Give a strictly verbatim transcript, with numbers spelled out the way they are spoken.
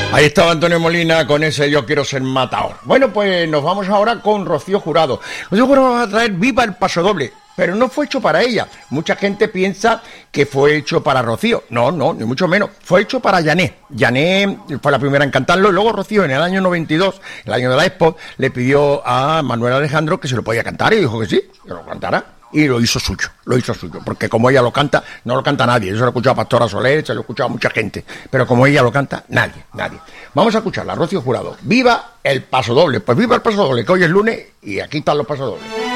Ahí estaba Antonio Molina con ese Yo quiero ser matador. Bueno, pues nos vamos ahora con Rocío Jurado. Rocío Jurado va a traer Viva el Pasodoble, pero no fue hecho para ella. Mucha gente piensa que fue hecho para Rocío. No, no, ni mucho menos. Fue hecho para Yané. Yané fue la primera en cantarlo y luego Rocío en el año noventa y dos, el año de la Expo, le pidió a Manuel Alejandro que se lo podía cantar y dijo que sí, que lo cantara. Y lo hizo suyo, lo hizo suyo, porque como ella lo canta, no lo canta nadie. Yo se lo he escuchado a Pastora Soler, se lo he escuchado a mucha gente, pero como ella lo canta, nadie, nadie. Vamos a escucharla, Rocío Jurado. ¡Viva el Pasodoble! Pues viva el Pasodoble, que hoy es lunes y aquí están los pasodobles.